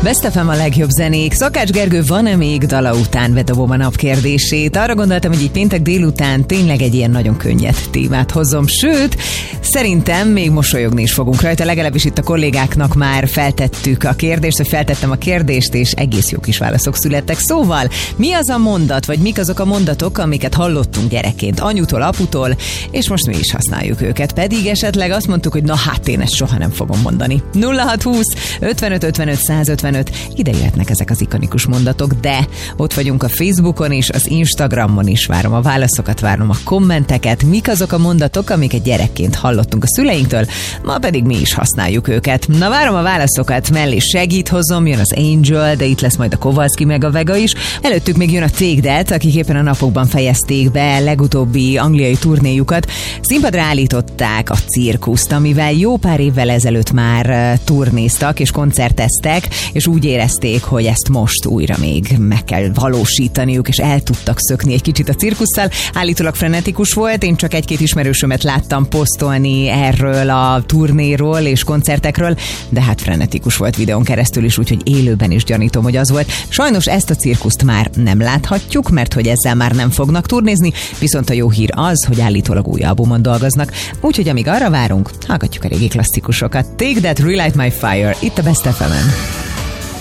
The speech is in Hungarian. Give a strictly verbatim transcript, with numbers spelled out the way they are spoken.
Best ef em a legjobb zenék. Szakács Gergő, van-e még dala után bedobom a napkérdését? Arra gondoltam, hogy így péntek délután tényleg egy ilyen nagyon könnyed témát hozom. Sőt, szerintem még mosolyogni is fogunk rajta. Legalábbis itt a kollégáknak már feltettük a kérdést, vagy feltettem a kérdést, és egész jó kis válaszok születtek. Szóval, mi az a mondat, vagy mik azok a mondatok, amiket hallottunk gyerekként anyutól, aputól, és most mi is használjuk őket. Pedig esetleg azt mondtuk, hogy na hát én ezt soha nem fogom mondani. nulla hat húsz ötvenöt ötvenöt százötvenöt ide jöhetnek ezek az ikonikus mondatok, de ott vagyunk a Facebookon is, az Instagramon is, várom a válaszokat, várom a kommenteket, mik azok a mondatok, amiket gyerekként hallottunk a szüleinktől, ma pedig mi is használjuk őket. Na, várom a válaszokat, mellé segít hozom, jön az Angel, de itt lesz majd a Kowalski meg a Vega is. Előttük még jön a Take That, akik éppen a napokban fejezték be legutóbbi angliai turnéjukat. Színpadra állították a cirkuszt, amivel jó pár évvel ezelőtt már turnéztak és koncerteztek, és úgy érezték, hogy ezt most újra még meg kell valósítaniuk, és el tudtak szökni egy kicsit a cirkusszal. Állítólag frenetikus volt, én csak egy-két ismerősömet láttam posztolni erről a turnéról és koncertekről, de hát frenetikus volt videón keresztül is, úgyhogy élőben is gyanítom, hogy az volt. Sajnos ezt a cirkuszt már nem láthatjuk, mert hogy ezzel már nem fognak turnézni, viszont a jó hír az, hogy állítólag új albumon dolgoznak, úgyhogy amíg arra várunk, hallgatjuk a régi klasszikusokat. Take That, Relight My Fire, itt a Best ef emen.